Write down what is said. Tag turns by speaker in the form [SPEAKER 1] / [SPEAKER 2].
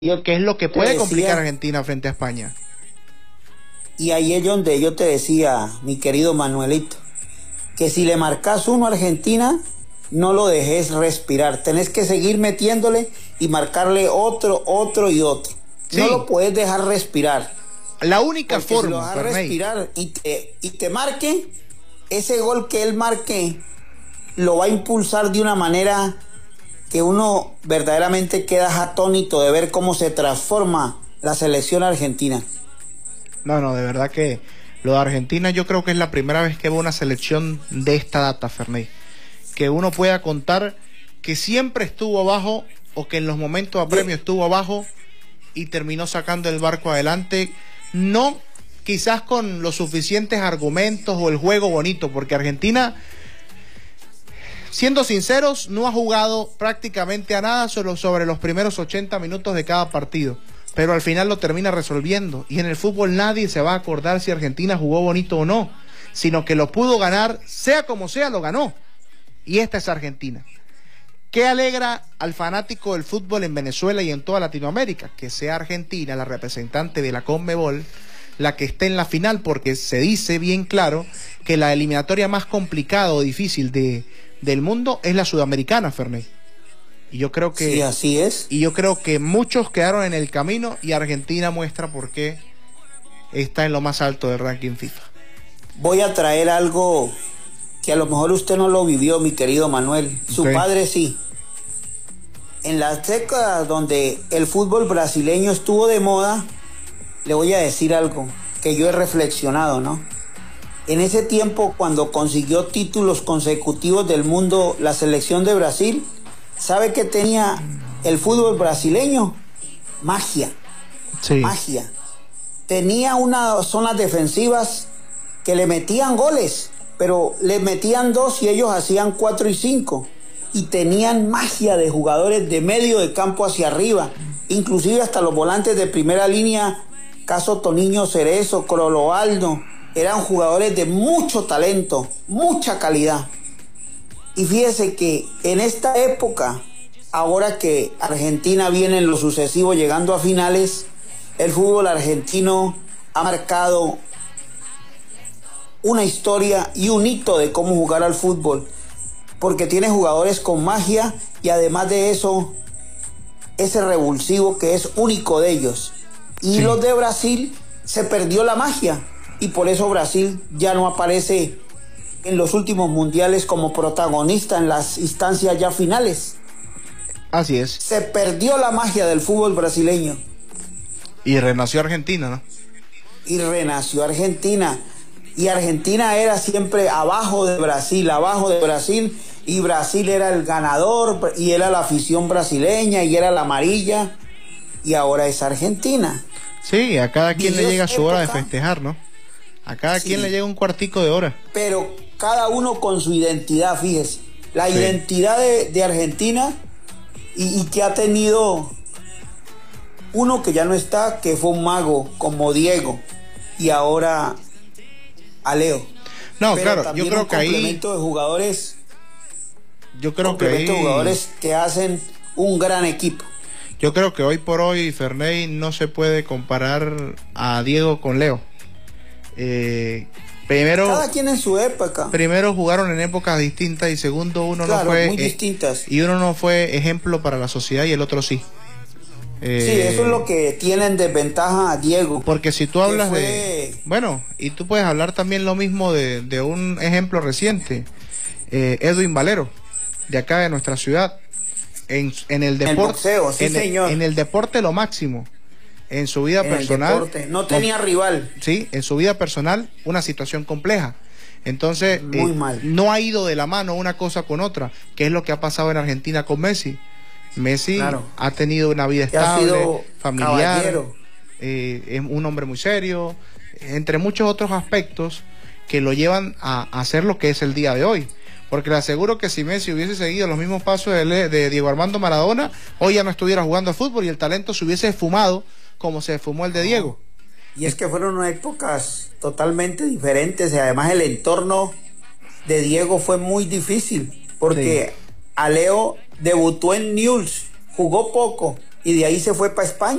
[SPEAKER 1] que es lo que puede complicar a Argentina frente a España.
[SPEAKER 2] Y ahí es donde yo te decía, mi querido Manuelito, que si le marcas uno a Argentina, no lo dejes respirar. Tenés que seguir metiéndole y marcarle otro y otro. Sí. No lo puedes dejar respirar.
[SPEAKER 1] La única forma,
[SPEAKER 2] si lo dejas respirar y te marque, ese gol que él marque lo va a impulsar de una manera que uno verdaderamente queda atónito de ver cómo se transforma la selección argentina.
[SPEAKER 1] No, de verdad que lo de Argentina yo creo que es la primera vez que veo una selección de esta data, Ferney. Que uno pueda contar que siempre estuvo abajo o que en los momentos apremio estuvo abajo y terminó sacando el barco adelante. No quizás con los suficientes argumentos o el juego bonito, porque Argentina, siendo sinceros, no ha jugado prácticamente a nada solo sobre los primeros 80 minutos de cada partido, pero al final lo termina resolviendo. Y en el fútbol nadie se va a acordar si Argentina jugó bonito o no, sino que lo pudo ganar, sea como sea, lo ganó. Y esta es Argentina. ¿Qué alegra al fanático del fútbol en Venezuela y en toda Latinoamérica? Que sea Argentina, la representante de la Conmebol, la que esté en la final, porque se dice bien claro que la eliminatoria más complicada o difícil del mundo es la sudamericana, Ferney. Y yo creo que
[SPEAKER 2] sí, así es.
[SPEAKER 1] Y yo creo que muchos quedaron en el camino y Argentina muestra por qué está en lo más alto del ranking FIFA.
[SPEAKER 2] Voy a traer algo que a lo mejor usted no lo vivió, mi querido Manuel. Su padre sí. En las décadas donde el fútbol brasileño estuvo de moda, le voy a decir algo que yo he reflexionado, ¿no? En ese tiempo, cuando consiguió títulos consecutivos del mundo, la selección de Brasil, ¿sabe qué tenía el fútbol brasileño? Magia.
[SPEAKER 1] Sí.
[SPEAKER 2] Magia. Tenía unas zonas defensivas que le metían goles, pero le metían 2 y ellos hacían 4 y 5. Y tenían magia de jugadores de medio de campo hacia arriba, inclusive hasta los volantes de primera línea, caso Toniño Cerezo, Clodoaldo, eran jugadores de mucho talento, mucha calidad. Y fíjese que en esta época, ahora que Argentina viene en lo sucesivo llegando a finales, el fútbol argentino ha marcado una historia y un hito de cómo jugar al fútbol, porque tiene jugadores con magia y además de eso, ese revulsivo que es único de ellos. Y sí, los de Brasil se perdió la magia y por eso Brasil ya no aparece en los últimos mundiales como protagonista en las instancias ya finales.
[SPEAKER 1] Así es.
[SPEAKER 2] Se perdió la magia del fútbol brasileño.
[SPEAKER 1] Y renació Argentina, ¿no?
[SPEAKER 2] Y renació Argentina. Y Argentina era siempre abajo de Brasil, y Brasil era el ganador, y era la afición brasileña, y era la amarilla, y ahora es Argentina.
[SPEAKER 1] Sí, a cada quien le llega su hora de festejar, ¿no? A cada quien le llega un cuartico de hora.
[SPEAKER 2] Pero cada uno con su identidad, fíjese. La identidad de Argentina, y que ha tenido uno que ya no está, que fue un mago, como Diego, y ahora a Leo.
[SPEAKER 1] No, pero claro, yo creo que ahí
[SPEAKER 2] complemento de jugadores.
[SPEAKER 1] Yo creo que ahí
[SPEAKER 2] jugadores que hacen un gran equipo.
[SPEAKER 1] Yo creo que hoy por hoy, Ferney, no se puede comparar a Diego con Leo. Primero,
[SPEAKER 2] cada quien en su época.
[SPEAKER 1] Primero jugaron en épocas distintas y segundo uno
[SPEAKER 2] claro,
[SPEAKER 1] no fue
[SPEAKER 2] muy distintas.
[SPEAKER 1] Y uno no fue ejemplo para la sociedad y el otro sí.
[SPEAKER 2] Sí, eso es lo que tiene en desventaja a Diego.
[SPEAKER 1] Porque si tú hablas bueno, y tú puedes hablar también lo mismo de un ejemplo reciente, Edwin Valero, de acá de nuestra ciudad, en el deporte,
[SPEAKER 2] el boxeo, sí, señor.
[SPEAKER 1] En el deporte lo máximo, en su vida personal.
[SPEAKER 2] No tenía rival.
[SPEAKER 1] Sí, en su vida personal, una situación compleja. Entonces,
[SPEAKER 2] muy mal.
[SPEAKER 1] No ha ido de la mano una cosa con otra, que es lo que ha pasado en Argentina con Messi. Messi ha tenido una vida estable, familiar, es un hombre muy serio, entre muchos otros aspectos que lo llevan a hacer lo que es el día de hoy. Porque le aseguro que si Messi hubiese seguido los mismos pasos de Diego Armando Maradona, hoy ya no estuviera jugando al fútbol y el talento se hubiese esfumado como se esfumó el de Diego.
[SPEAKER 2] Y es que fueron épocas totalmente diferentes y además el entorno de Diego fue muy difícil porque a Leo debutó en Newell's, jugó poco y de ahí se fue para España.